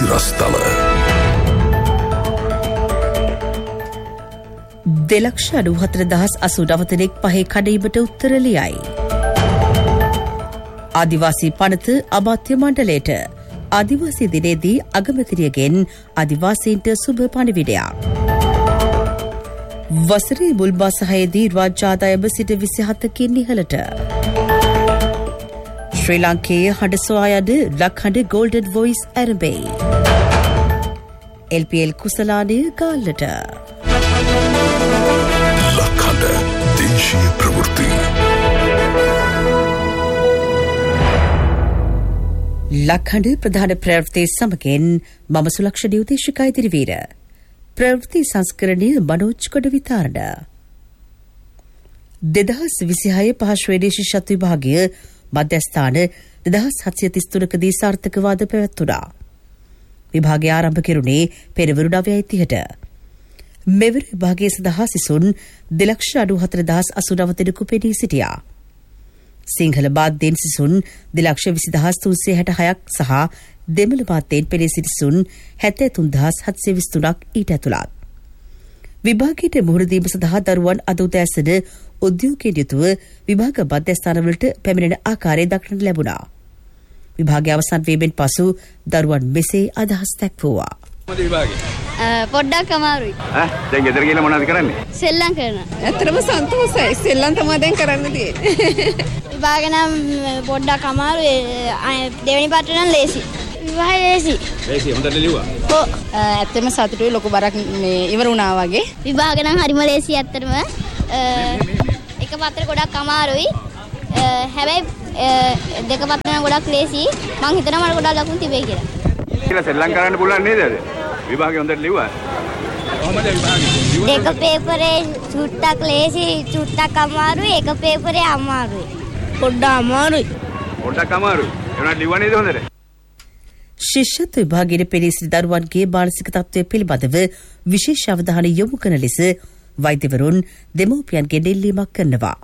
සිරස්තල 2,94,089 දෙනෙක් පහේ කඩයිමට උත්තර ලියයි. ආදිවාසී පනත අමාත්‍ය මණ්ඩලයට ආදිවාසී දිනේදී අගමැතිනියගෙන් ආදිවාසීන්ට සුබ පණිවිඩයක්. වසරේ මුල් මාස 6දී රාජ්‍ය ආදායම සිට 27කින් ඉහළට. ශ්‍රී ලංකේය හඬ සොයා යන ලක්හඬ ගෝල්ඩන් වොයිස් ඇරඹෙයි. LPL කුසලානය ගාල්ලට. ලක්හඬ දේශීය ප්‍රවෘත්ති. ලක්හඬ ප්‍රධාන ප්‍රවෘත්ති සමගින් මම සුලක්ෂණී උදේශිකා ඉදිරිවීර. ප්‍රවෘත්ති සංස්කරණය මනෝජ් කොට විතාරණ. 2026 පහස්වැනි ශිෂ්‍යත්ව විභාගය මධ්‍යස්ථාන 2733කදී සාර්ථකවාද පැවැත්වුණා. විභාගය ආරම්භ කෙරුණේ පෙරවරු 9:30ට. මෙවර විභාගය සඳහා සිසුන් 2,94,089 දෙනෙකු පෙනී සිටියා. සිංහල මාධ්‍යයෙන් සිසුන් 2,20,366ක් සහ දෙමළ මාධ්‍යයෙන් පෙනී සිටි සිසුන් 73,723ක් ඊට ඇතුළත්. විභාගයට මුහුණ දීම සඳහා දරුවන් අද උදෑසන උද්‍යෝගයෙන් යුතුව විභාග මධ්‍යස්ථානවලට පැමිණෙන ආකාරය දක්නට ලැබුණා. විභාගය අවසන් වීමෙන් පසු දරුවන් මෙසේ අදහස් දැක්වුවා. පොඩ්ඩක් අමාරුයි. දැන් ගෙදර ගිහලා මොනවද කරන්නේ? සෙල්ලම් කරනවා. ඇත්තටම සන්තෝෂයි. සෙල්ලම් තමයි දැන් කරන්න තියෙන්නේ. විභාග නම් පොඩ්ඩක් අමාරුයි. දෙවෙනි පාඩම නම් ලේසි. විභාගය ලේසි. ලේසි හොඳට ලිව්වා. ඔව්. ඇත්තටම සතුටුයි ලොකු බරක් මේ ඉවර වුණා වගේ. විභාග නම් හරිම ලේසි ඇත්තටම. එක පත්‍ර ගොඩක් අමාරුයි. හැබැයි දෙක පත්‍ර නම් ගොඩක් ලේසි. මං හිතනවා මට ගොඩක් ලකුණු තිබේ කියලා. කියලා සෙල්ලම් කරන්න පුළුවන් නේද? විභාගය හොඳට ලිව්වා. කොහමද විභාගය? දෙක පේපරේ චුට්ටක් ලේසි, චුට්ටක් අමාරුයි, එක පේපරේ අමාරුයි. පොඩ්ඩක් අමාරුයි. පොඩ්ඩක් අමාරුයි. ඒනට ලිව්වා නේද හොඳට? ශිෂ්‍යත්ව විභාගයේ පෙනී සිටි දරුවන්ගේ මානසික තත්ත්වය පිළිබඳව විශේෂ අවධානය යොමු කරන ලෙස වෛද්‍යවරුන් දෙමව්පියන්ගෙන් ඉල්ලීමක් කරනවා.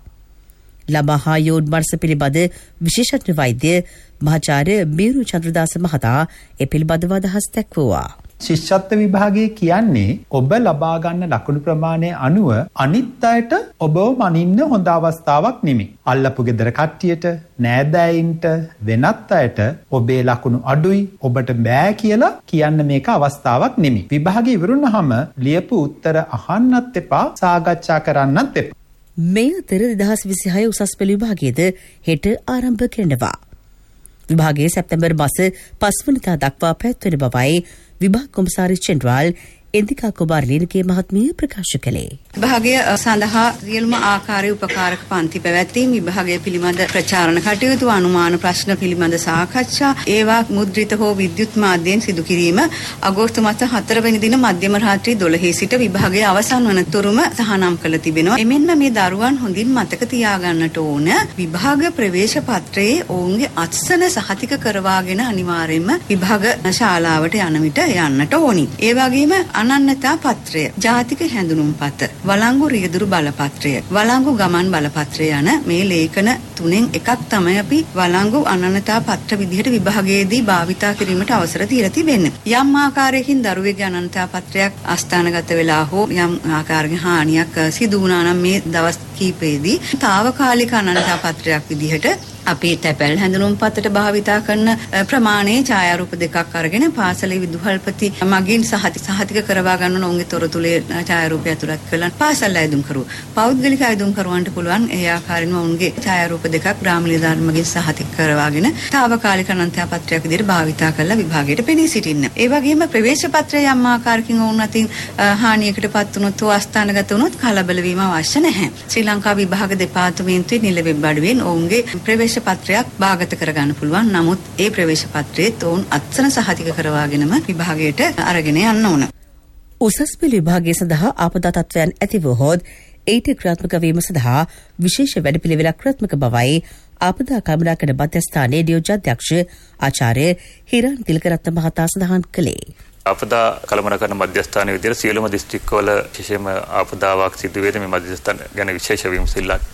ළමා හා යෝන් මනස පිළිබඳ විශේෂඥ වෛද්‍ය මහාචාර්ය මීරු චන්ද්‍රදාස මහතා ඒ පිළිබඳව අදහස් දැක්වුවා. ශිෂ්‍යත්ව විභාගය කියන්නේ ඔබ ලබා ගන්න ලකුණු ප්‍රමාණය අනුව අනිත් අයට ඔබව මනින්න හොඳ අවස්ථාවක් නෙමෙයි. අල්ලපු ගෙදර කට්ටියට, නෑදෑයින්ට, වෙනත් අයට ඔබේ ලකුණු අඩුයි, ඔබට බෑ කියලා කියන්න මේක අවස්ථාවක් නෙමෙයි. විභාගය ඉවරුනහම ලියපු උත්තර අහන්නත් එපා, සාකච්ඡා කරන්නත් එපා. මේ අතර 2026 උසස් පෙළ විභාගයේද හෙට ආරම්භ කරනවා. විභාගයේ සැප්තැම්බර් මාස 5 වෙනිදා දක්වා පැවැත්වෙන බවයි විභාග කොමසාරිස් ජෙනරාල් එන්දිකා කුමාරලීනගේ මහත්මිය ප්‍රකාශ කළේ. විභාගය සඳහා සියලුම ආකාරයේ උපකාරක පන්ති පැවැත්වීම, විභාගය පිළිබඳ ප්‍රචාරණ කටයුතු, අනුමාන ප්‍රශ්න පිළිබඳ සාකච්ඡා, ඒවා මුද්‍රිත හෝ විද්‍යුත් මාධ්‍යයෙන් සිදු කිරීම අගෝස්තු මාස 4 වෙනි දින මධ්‍යම රාත්‍රී 12 සිට විභාගය අවසන් වන තුරුම තහනම් කළ තිබෙනවා. එමෙන්න මේ දරුවන් හොඳින් මතක තියාගන්නට ඕන විභාග ප්‍රවේශ පත්‍රයේ ඔවුන්ගේ අත්සන සහතික කරවාගෙන අනිවාර්යයෙන්ම විභාග ශාලාවට යන විට යන්නට ඕනි. ඒ වගේම අනන්‍යතා පත්‍රය, ජාතික හැඳුනුම් පත, වළංගු රියදුරු බලපත්‍රය, වළංගු ගමන් බලපත්‍රය යන මේ ලේඛන තුනෙන් එකක් තමයි අපි වළංගු අනන්‍යතා පත්‍ර විදිහට විභාගයේදී භාවිතා කිරීමට අවසර දීලා තිබෙන්නේ. යම් ආකාරයකින් දරුවෙකුගේ අනන්‍යතා පත්‍රයක් අස්ථානගත වෙලා හෝ යම් ආකාරයකින් හානියක් සිදු වුණා නම් මේ දවස් කිහිපෙදී තාවකාලික අනන්‍යතා පත්‍රයක් විදිහට අපි තැපැල් හැඳුනුම් පතට භාවිතා කරන ප්‍රමාණයේ ඡායාරූප දෙකක් අරගෙන පාසලේ විදුහල්පති මගින් සහතික කරවා ගන්න ඔවුන්ගේ තොරතුරේ ඡායාරූපය ඇතුළත් කරලා පාසල් අයදුම්කරු පෞද්ගලික අයදුම්කරුවන්ට පුළුවන් ඒ ආකාරයෙන්ම ඔවුන්ගේ ඡායාරූප දෙකක් ග්‍රාම නිලධාරීන් මගින් සහතික කරවාගෙන තාවකාලික අනන්‍යතා පත්‍රයක් විදිහට භාවිතා කරලා විභාගයට පෙනී සිටින්න. ඒ වගේම ප්‍රවේශ පත්‍රය යම් ආකාරකින් ඔවුන් අතින් හානියකටපත් වුණොත් හෝ අස්ථානගත වුණොත් කලබල වීම අවශ්‍ය නැහැ. ශ්‍රී ලංකා විභාග දෙපාර්තමේන්තුවේ නිල වෙබ් අඩවියෙන් ඔවුන්ගේ ප්‍රවේශ පත්‍රයක් භාගත කරගන්න පුළුවන්. නමුත් ඒ ප්‍රවේශ පත්‍රයේත් ඔවුන් අත්සන සහතික කරවාගෙනම විභාගයට අරගෙන යන්න ඕන. උසස් පෙළ විභාගය සඳහා ආපදා තත්ත්වයන් ඇතිවහොත් ඊට ක්‍රියාත්මක වීම සඳහා විශේෂ වැඩපිළිවෙලක් ක්‍රියාත්මක බවයි ආපදා කළමනාකරන මධ්‍යස්ථානයේ නියෝජ්‍යාධ්‍යක්ෂ ආචාර්ය හිරන් තිලකරත්න මහතා සඳහන් කළේ. ආපදා කළමනාකරන මධ්‍යස්ථානයේ විදිහට සියලුම දිස්ත්‍රික්කවල විශේෂම ආපදාවක් සිදු වේද මේ මධ්‍යස්ථාන ගැන විශේෂ විමසිල්ලක්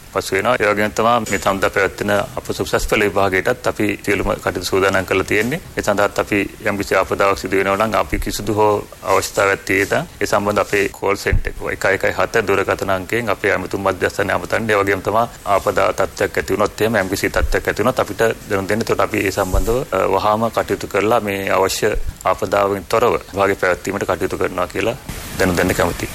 පසු වෙනවා. ඒ වගේම තමයි මේ සඳහා පැවැත්වෙන අප සුසස් පෙළ විභාගයටත් අපි සියලුම කටයුතු සූදානම් කරලා තියෙන්නේ. ඒ සඳහාත් අපි යම්කිසි ආපදාවක් සිදු වෙනවා නම් අපි කිසිදු හෝ අවස්ථාවක් තියෙනවා. ඒ සම්බන්ධ අපේ කෝල් සෙන්ටර් 117 දුරකථන අංකයෙන් අපේ ඇමතුම් මධ්‍යස්ථානය අමතන්නේ. ඒ වගේම තමයි ආපදා තත්ත්වයක් ඇති වුණොත් එහෙම යම්කිසි තත්ත්වයක් ඇති වුණොත් අපිට දැනුම් දෙන්න. ඒකට අපි ඒ සම්බන්ධව වහාම කටයුතු කරලා මේ අවශ්‍ය ආපදාවෙන් තොරව විභාගය පැවැත්වීමට කටයුතු කරනවා කියලා දැනුම් දෙන්න කැමතියි.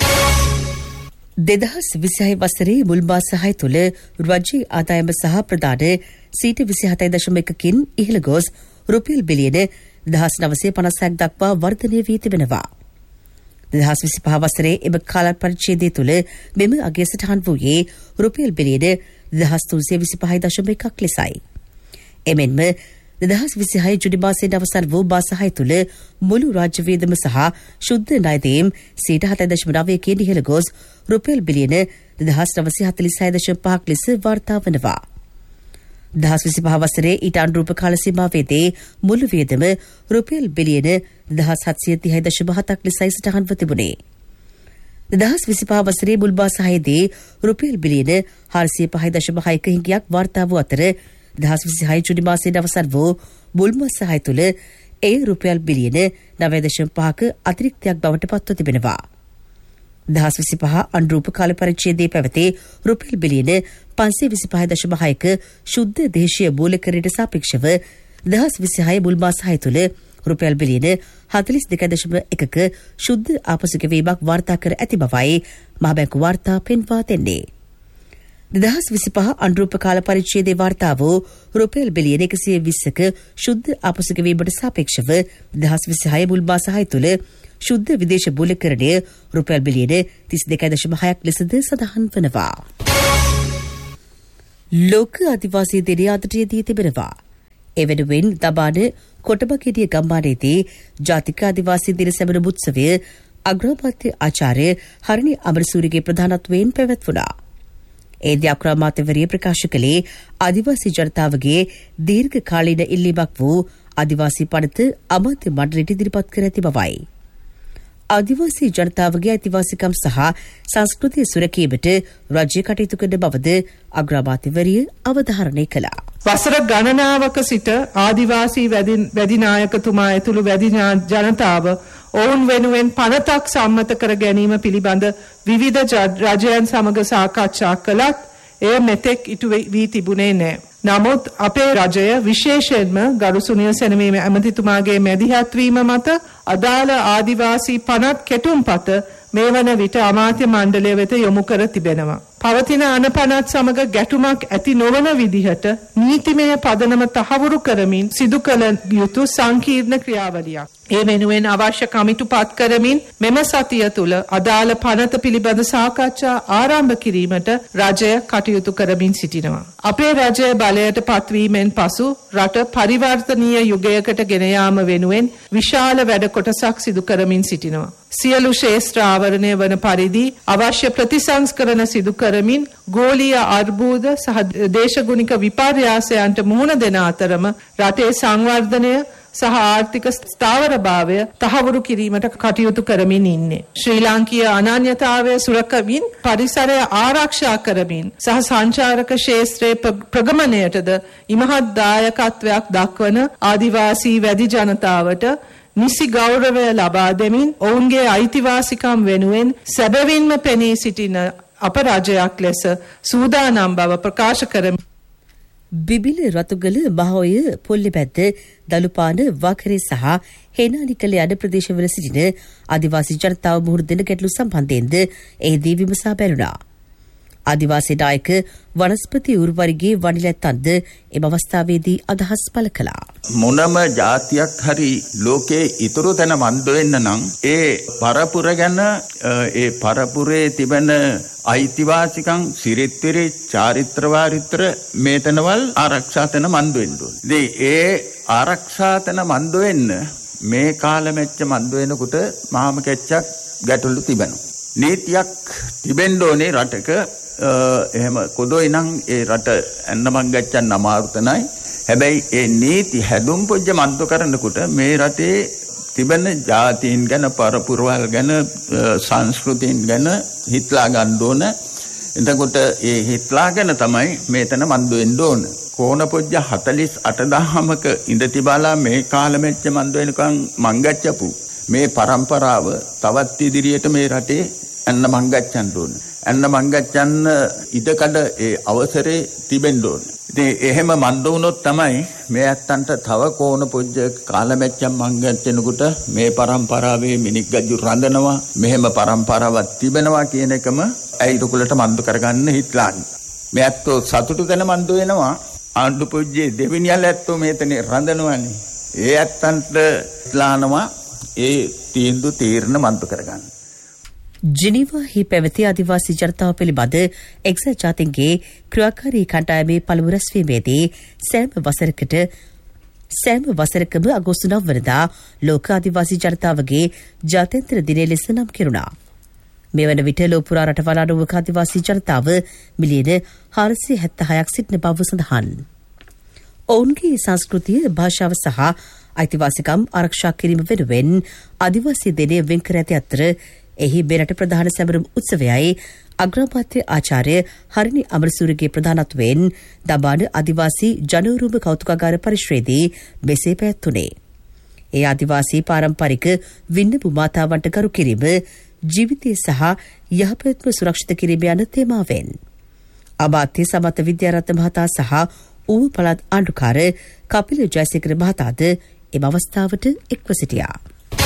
2026 වසරේ මුල් මාස 6 තුළ රජයේ ආදායම සහ ප්‍රදාන සීට 27.1කින් ඉහළ ගොස් රුපියල් බිලියන 1956ක් දක්වා වර්ධනය වී තිබෙනවා. 2025 වසරේ එම කාල පරිච්ඡේදය තුළ මෙම අගය සටහන් වූයේ රුපියල් බිලියන 1325.1ක් ලෙසයි. එමෙන්ම 2026 ජුනි මාසයේ අවසන් වූ මාස 6 තුළ මුළු රාජ්‍ය වියදම සහ ශුද්ධ ණයදීම් 7.9කින් ඉහළ ගොස් රුපියල් බිලියන 1946.5ක් ලෙස වාර්තා වනවා. 2025 වසරේ ඊට අනුරූප කාල සීමාවේදී මුළු වියදම රුපියල් බිලියන 1730.7ක් ලෙසයි සටහන්ව තිබුණේ. 2025 වසරේ මුල් මාස 6දී රුපියල් බිලියන 405.6ක හිඟයක් වාර්තා වූ අතර 2026 ජුනි මාසයේ අවසන් වූ මුල් මාස 6 තුළ ඒ රුපියල් බිලියන 9.5ක අතිරික්තයක් බවට පත්ව තිබෙනවා. 2025 අනුරූප කාල පරිච්ඡේදයේ පැවති රුපියල් බිලියන 525.6ක ශුද්ධ දේශීය මූල්‍යකරයට සාපේක්ෂව 2026 මුල් මාස 6 තුළ රුපියල් බිලියන 42.1ක ශුද්ධ ආපසු ගෙවීමක් වාර්තා කර ඇති බවයි මහ බැංකු වාර්තා පෙන්වා දෙන්නේ. 2025 අනුරූප කාල පරිච්ඡේදයේ වාර්තා වූ රුපියල් බිලියන 120ක ශුද්ධ ආපසු ගෙවීමට සාපේක්ෂව 2026 මුල් මාස 6 තුළ ශුද්ධ විදේශ මූල්‍යකරණය රුපියල් බිලියන 32.6ක් ලෙසද සඳහන් වනවා. ලෝක ආදිවාසී දිනය අදට යෙදී තිබෙනවා. එවෙනුවෙන් දබාන කොටබගෙඩිය ගම්මානයේදී ජාතික ආදිවාසී දින සැමරුම් උත්සවය අග්‍රාමාත්‍ය ආචාර්ය හරණි අමරසූරිගේ ප්‍රධානත්වයෙන් පැවැත්වුණා. ඒදී අග්‍රාමාත්‍යවරිය ප්‍රකාශ කළේ ආදිවාසී ජනතාවගේ දීර්ඝ කාලීන ඉල්ලීමක් වූ ආදිවාසී පනත අමාත්‍ය මණ්ඩලයට ඉදිරිපත් කර ඇති බවයි. ආදිවාසී ජනතාවගේ අයිතිවාසිකම් සහ සංස්කෘතිය සුරැකීමට රජය කටයුතු කරන බවද අග්‍රාමාත්‍යවරිය අවධාරණය කළා. වසර ගණනාවක සිට ආදිවාසී වැදි නායකතුමා ඇතුළු වැදි ජනතාව ඔවුන් වෙනුවෙන් පනතක් සම්මත කර ගැනීම පිළිබඳ විවිධ රජයන් සමග සාකච්ඡා කළත් එය මෙතෙක් ඉටු වී තිබුණේ නැහැ. නමුත් අපේ රජය විශේෂයෙන්ම ගරු සුනිල් සෙනවීම ඇමතිතුමාගේ මැදිහත් වීම මත අදාළ ආදිවාසී පනත් කෙටුම්පත මේ වන විට අමාත්‍ය මණ්ඩලය වෙත යොමු කර තිබෙනවා. පවතින අනපනත් සමග ගැටුමක් ඇති නොවන විදිහට නීතිමය පදනම තහවුරු කරමින් සිදු කළ යුතු සංකීර්ණ ක්‍රියාවලියක්. ඒ වෙනුවෙන් අවශ්‍ය කමිටු පත් කරමින් මෙම සතිය තුළ අදාළ පනත පිළිබඳ සාකච්ඡා ආරම්භ කිරීමට රජය කටයුතු කරමින් සිටිනවා. අපේ රජය බලයට පත්වීමෙන් පසු රට පරිවර්තනීය යුගයකට ගෙන යාම වෙනුවෙන් විශාල වැඩ කොටසක් සිදු කරමින් සිටිනවා. සියලු ශේෂ්ත්‍ර ආවරණය වන පරිදි අවශ්‍ය ප්‍රතිසංස්කරණ සිදු කරමින් ගෝලීය අර්බුද සහ දේශගුණික විපර්යාසයන්ට මුහුණ දෙන අතරම රටේ සංවර්ධනය සහ ආර්ථික ස්ථාවරභාවය තහවුරු කිරීමට කටයුතු කරමින් ඉන්නේ. ශ්‍රී ලාංකීය අනන්‍යතාවය සුරකමින් පරිසරය ආරක්ෂා කරමින් සහ සංචාරක ක්ෂේත්‍රයේ ප්‍රගමණයටද ඉමහත් දායකත්වයක් දක්වන ආදිවාසී වැදි ජනතාවට නිසි ගෞරවය ලබා දෙමින් ඔවුන්ගේ අයිතිවාසිකම් වෙනුවෙන් සැබවින්ම පෙනී සිටින අප රජයක් ලෙස සූදානම් බව ප්‍රකාශ කරමි. බිබිල රතුගල මහෝය පොල්ලිපැද්ද දලුපාන වකරේ සහ හේනානිකල යන ප්‍රදේශවල සිටින ආදිවාසී ජනතාව මුහුණ දෙන ගැටලු සම්බන්ධයෙන්ද එහිදී විමසා බැලුණා. ආදිවාසී නායක වනස්පති උරුවරිගේ වනිලැත්තන්ද එම අවස්ථාවේදී අදහස් පළ කළා. මොනම ජාතියක් හරි ලෝකේ ඉතුරු තැන මන්ද වෙන්න නම් ඒ පරපුර ගැන ඒ පරපුරේ තිබෙන අයිතිවාසිකම් සිරිත්තිරි චාරිත්‍ර වාරිත්‍ර මේ තැනවල් ආරක්ෂා තැන මන්ද වෙන්න ඕනේ. ඒ ආරක්ෂා තැන මන්ද වෙන්න මේ කාලෙමෙච්ච මන්ද වෙනකොට මහාම කෙච්චක් ගැටලු තිබෙනවා. නීතියක් තිබෙන්න ඕනේ රටක. එහෙම කොදොයි නම් ඒ රට ඇන්නමක් ගච්ඡන්න අමාරු තනයි. හැබැයි ඒ නීති හැදුම් පොජ්ජ මන්තු කරනකොට මේ රටේ තිබෙන ජාතීන් ගැන පරපුරවල් ගැන සංස්කෘතීන් ගැන හිතලා ගන්න ඕන. එතකොට ඒ හිට්ලා ගැන තමයි මේතන මන්දු වෙන්න ඕන. කෝණපොජ්ජ 48,000ක ඉඳ තිබාලා මේ කාලෙච්ච මන්දු වෙනකන් මංගච්චපු මේ પરම්පරාව තවත් ඉදිරියට මේ රටේ අන්න මංගච්චන්න ඕන. අන්න මංගච්චන්න ඉඩකඩ ඒ අවසරේ තිබෙන්න ඕන. ඉතින් එහෙම මන්ද වුණොත් තමයි මේ ඇත්තන්ට තව කෝණපොජ්ජ කාලෙච්ච මංගච්චෙනකොට මේ પરම්පරාවේ මිනික් ගජු රඳනවා මෙහෙම પરම්පරාවක් තිබෙනවා කියන එකම ඇයිරුකුලට මන්දු කරගන්න හිටලාන්නේ. මේ ඇත්තෝ සතුටු දෙන මන්දු වෙනවා. ආණ්ඩු පොජ්ජේ දෙවිනියල් ඇත්තෝ මේතනේ රඳනවානේ. ඒ ඇත්තන්ට හිටලානවා ඒ තීරණ මන්දු කරගන්න. ජිනීවාහි පැවති ආදිවාසී ජනතාව පිළිබඳ එක්සත් ජාතීන්ගේ ක්‍රියාකාරී කණ්ඩායමේ පළමු රැස්වීමේදී සෑම වසරකම අගෝස්තු 9 වනදා ලෝක ආදිවාසී ජනතාවගේ ජාත්‍යන්තර දිනය ලෙස නම් කෙරුණා. මේ වන විට ලෝපුරා රටවල් අඩුවක ආදිවාසී ජනතාව මිලියන 476ක් සිටින බව සඳහන්. ඔවුන්ගේ සංස්කෘතිය, භාෂාව සහ අයිතිවාසිකම් ආරක්ෂා කිරීම වෙනුවෙන් ආදිවාසී දිනය වෙන් කර ඇති අතර එහි මෙරට ප්‍රධාන සැමරුම් උත්සවයයි අග්‍රාමාත්‍ය ආචාර්ය හරිනි අමරසූරිගේ ප්‍රධානත්වයෙන් දඹාන ආදිවාසී ජනෝරුම කෞතුකාගාර පරිශ්‍රයේදී මෙසේ පැවැත්වුණේ. ඒ ආදිවාසී පාරම්පරික වින්නපු මාතාවන්ට ගරු කිරීම, ජීවිතය සහ යහපැවැත්ම සුරක්ෂිත කිරීම යන තේමාවෙන් අමාත්‍ය සමත විද්‍යාරත්න මහතා සහ ඌව පළාත් ආණ්ඩුකාර කපිල ජයසේකර මහතාද එම අවස්ථාවට එක්ව සිටියා.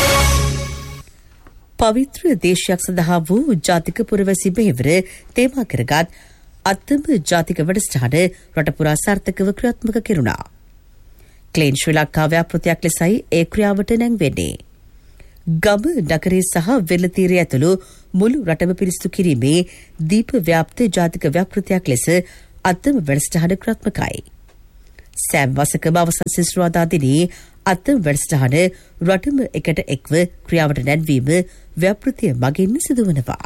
පවිත්‍ර දේශයක් සඳහා වූ ජාතික පුරවැසි මෙහෙවර තේමා කරගත් අත්තම ජාතික වැඩසටහන රටපුරා සාර්ථකව ක්‍රියාත්මක කෙරුණා. ක්ලීන් ශ්‍රී ලංකා ව්‍යාපෘතියක් ලෙසයි ඒ ක්‍රියාවට නැංවෙන්නේ. ගම, නගරේ සහ වෙළඳීරය ඇතුළු මුළු රටම පිරිසිදු කිරීමේ දීප ව්‍යාප්ත ජාතික ව්‍යාපෘතියක් ලෙස අත්තම වැඩසටහන ක්‍රියාත්මකයි. සෑම වසකම අවසන් සෙසුරාදා දිනේ අත්තම වැඩසටහන රටම එකට එක්ව ක්‍රියාවට නැංවීම ව්‍යාපෘතිය මගින් සිදුවනවා.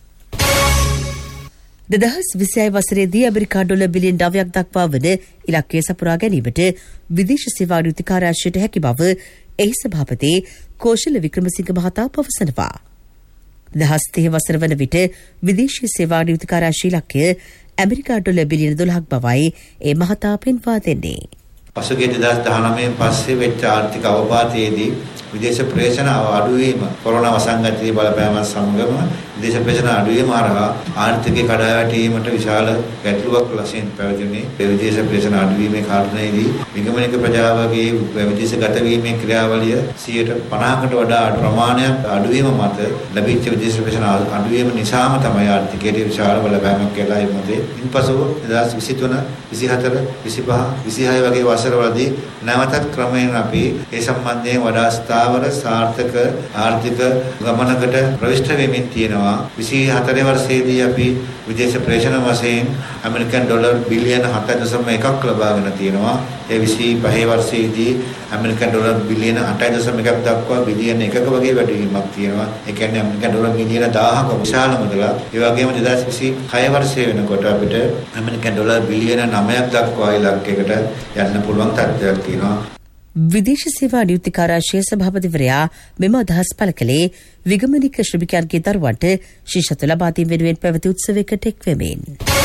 2026 වසරේදී ඇමරිකා ඩොලර් බිලියන 9ක් දක්වා වන ඉලක්කය සපුරා ගැනීමට විදේශ සේවා නීති කාර්යාංශයට හැකි බව එහි සභාපති කෝෂල වික්‍රමසිංහ මහතා පවසනවා. 2030 වසර වන විට විදේශීය සේවා නීති කාර්යාංශ ඉලක්කය ඇමරිකා ඩොලර් බිලියන 12ක් බවයි ඒ මහතා පෙන්වා දෙන්නේ. පසුගිය 2019 පස්සේ වෙච්ච ආර්ථික අවපාතයේදී විදේශ ප්‍රේෂණ අඩුවීම කොරෝනා වසංගතයේ බලපෑම සමගම විදේශ ප්‍රේෂණ අඩුවීම හරහා ආර්ථිකයේ කඩාවැටීමට විශාල ගැටලුවක් ලෙසින් පැවතුනේ. ඒ විදේශ ප්‍රේෂණ අඩුවීමේ කාරණේදී නිගමනික ප්‍රජාවගේ විදේශගත වීමේ ක්‍රියාවලිය 50%කට වඩා ප්‍රමාණයක් අඩුවීම මත ලැබිච්ච විදේශ ප්‍රේෂණ අඩුවීම නිසාම තමයි ආර්ථිකයේ විශාල බලපෑමක් කියලා එමුදේ. ඉන්පසු 2023, 24, 25, 26 වගේ වසරවලදී නැවතත් ක්‍රමයෙන් අපි ඒ සම්බන්ධයෙන් වඩා ස්ථාවර සාර්ථක ආර්ථික ගමනකට ප්‍රවිෂ්ඨ වෙමින් තියෙනවා. 24 වර්ෂයේදී අපි විදේශ ප්‍රේෂණ වශයෙන් ඇමරිකන් ඩොලර් බිලියන 7.1ක් ලබාගෙන තියෙනවා. ඒ 25 වර්ෂයේදී ඇමරිකන් ඩොලර් බිලියන 8.1ක් දක්වා බිලියන 1ක වගේ වැඩිවීමක් තියෙනවා. ඒ කියන්නේ ඇමරිකන් ඩොලර් මිලියන 1000ක විශාල මුදලක්. ඒ වගේම 2026 වර්ෂයේ වෙනකොට අපිට ඇමරිකන් ඩොලර් බිලියන 9ක් දක්වා ඉලක්කයකට යන්න පුළුවන් තත්ත්වයක් තියෙනවා. විදේශ සේවා නීති කාර්යාංශයේ සභාපතිවරයා මෙම අදහස් පළ කළේ විගමනික ශ්‍රමිකයන්ගේ දරුවන්ට ශිෂ්‍යත්ව ලබා දීම වෙනුවෙන් පැවති උත්සවයකට එක්වෙමින්.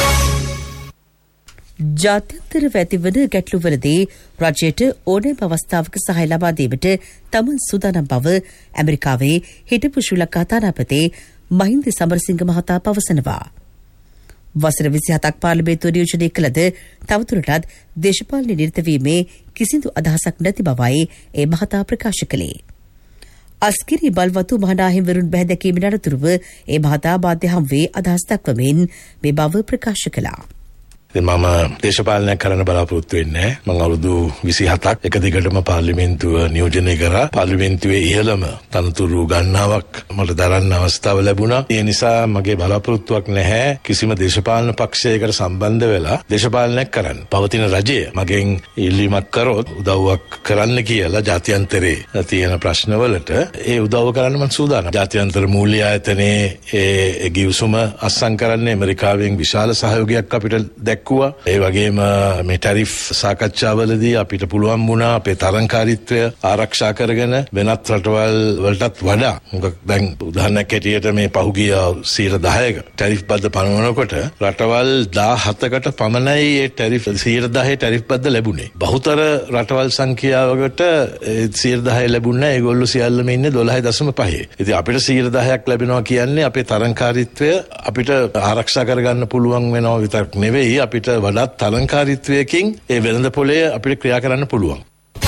ජාත්‍යන්තර වැතිවන ගැටලුවලදී රජයට ඕනෑම අවස්ථාවක සහාය ලබා දීමට තමන් සූදානම් බව ඇමරිකාවේ හිටපු ශ්‍රී ලංකා තානාපති මහින්ද සමරසිංහ මහතා පවසනවා. වසර 27ක් පාර්ලිමේන්තුව නියෝජනය කළද තවදුරටත් දේශපාලන නිරත වීමේ කිසිදු අදහසක් නැති බවයි ඒ මහතා ප්‍රකාශ කළේ. අස්කිරි බලවතු මහනාහිමිවරුන් බැහැදැකීමෙන් අනතුරුව ඒ මහතා බාධ්‍ය හමුවේ අදහස් දක්වමින් මේ බව ප්‍රකාශ කළා. මම දේශපාලනයක් කරන්න බලාපොරොත්තු වෙන්නේ නැහැ. මම අවුරුදු 27ක් එක දිගටම පාර්ලිමේන්තුව නියෝජනය කරා. පාර්ලිමේන්තුවේ ඉහළම තනතුරු ගණනාවක් මට දරන්න අවස්ථාව ලැබුණා. ඒ නිසා මගේ බලාපොරොත්තුවක් නැහැ කිසිම දේශපාලන පක්ෂයකට සම්බන්ධ වෙලා දේශපාලනයක් කරන්න. පවතින රජය මගෙන් ඉල්ලීමක් කරොත් උදව්වක් කරන්න කියලා ජාත්‍යන්තරේ තියෙන ප්‍රශ්නවලට ඒ උදව්ව කරන්න මම සූදානම්. ජාත්‍යන්තර මූල්‍ය ආයතනයේ ඒ ගිවිසුම අත්සන් කරන්නේ ඇමරිකාවෙන් විශාල සහයෝගයක් අපිට දැක්කුවා. ඒ වගේම මේ ටැරිෆ් සාකච්ඡාවලදී අපිට පුළුවන් වුණා අපේ තරංකාරීත්වය ආරක්ෂා කරගෙන වෙනත් රටවල් වලටත් වඩා මොකද දැන් උදාහරණයක් ඇටියට මේ පහුගිය 10% ටැරිෆ් බද්ධ පනවනකොට රටවල් 17කට පමණයි ඒ ටැරිෆ් 10% ටැරිෆ් බද්ධ ලැබුණේ. බහුතර රටවල් සංඛ්‍යාවකට 10% ලැබුණේ නැහැ. ඒගොල්ලෝ සියල්ලම ඉන්නේ 12.5. ඉතින් අපිට 10% ලැබෙනවා කියන්නේ අපේ තරංකාරීත්වය අපිට ආරක්ෂා කරගන්න පුළුවන් වෙනවා විතරක් නෙවෙයි අපිට වඩාත් තරංකාරීත්වයකින් ඒ වෙළඳ පොලේ අපිට ක්‍රියා කරන්න පුළුවන්.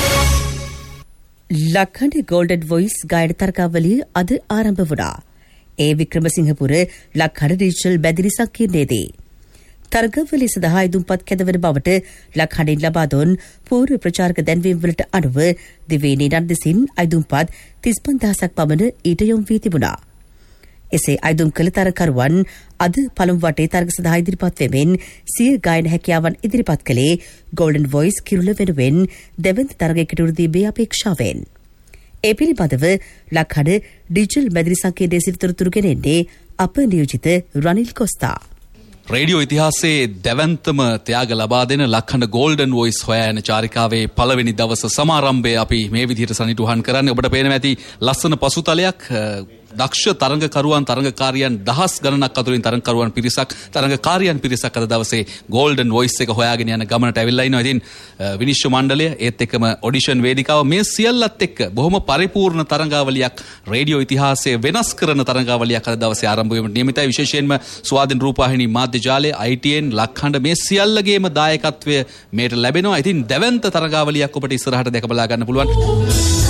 ලක්හඬ ගෝල්ඩන් වොයිස් ගායන තරගාවලිය අද ආරම්භ වුණා. ඒ වික්‍රමසිංහපුර ලක්හඬ ඩිජිටල් බැදිරි සංකීර්ණයේදී තරගාවලිය සඳහා ඉදුම්පත් කැඳවන බවට ලක්හඬින් ලබා දුන් පූර්ව ප්‍රචාරක දැන්වීම් වලට අනුව දිවයිනේ නන්දසින් ඉදුම්පත් 35000ක් පමණ ඊට යොමු වී තිබුණා. එසේ අයිදුම් කළ තරකරුවන් අද පළමු වටේ තරග සඳහා ඉදිරිපත් වෙමින් සිය ගායන හැකියාවන් ඉදිරිපත් කළේ ගෝල්ඩන් වොයිස් කිරුළ වෙනුවෙන් දෙවන්ත තරගයකට උරුදීමේ අපේක්ෂාවෙන්. ඒ පිළිබඳව ලක්හඬ ඩිජිටල් මැදිරි සංකේතයේ සිට තොරතුරු ගෙනෙන්නේ අප නියෝජිත රනිල් කොස්තා. රේඩියෝ ඉතිහාසයේ දැවැන්තම ත්‍යාග ලබා දෙන ලක්හඬ ගෝල්ඩන් වොයිස් හොයා යන චාරිකාවේ පළවෙනි දවස සමාරම්භය අපි මේ විදිහට සනිටුහන් කරන්නේ. ඔබට පේනවා ඇති ලස්සන පසුතලයක් දක්ෂ තරඟකරුවන් තරඟකාරියන් දහස් ගණනක් අතුරින් තරඟකරුවන් පිරිසක් තරඟකාරියන් පිරිසක් අද දවසේ ගෝල්ඩන් වොයිස් එක හොයාගෙන යන ගමනට ඇවිල්ලා ඉනවා. ඉතින් විනිශ්චය මණ්ඩලය ඒත් එක්කම ඔඩිෂන් වේදිකාව මේ සියල්ලත් එක්ක බොහොම පරිපූර්ණ තරඟාවලියක් රේඩියෝ ඉතිහාසයේ වෙනස් කරන තරඟාවලියක් අද දවසේ ආරම්භ වීමට නියමිතයි. විශේෂයෙන්ම ස්වාධීන රූපවාහිනී මාධ්‍ය ජාලය ITN ලක්හඬ මේ සියල්ලගේම දායකත්වය මේට ලැබෙනවා. ඉතින් දැවැන්ත තරඟාවලියක් ඔබට ඉස්සරහට දැක බලා ගන්න පුළුවන්.